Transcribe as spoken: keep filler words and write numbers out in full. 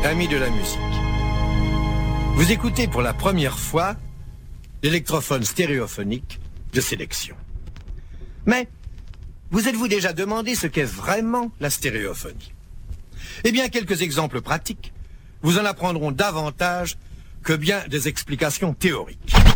amis de la musique. Vous écoutez pour la première fois l'électrophone stéréophonique de sélection. Mais vous êtes-vous déjà demandé ce qu'est vraiment la stéréophonie? Eh bien, quelques exemples pratiques vous en apprendront davantage que bien des explications théoriques.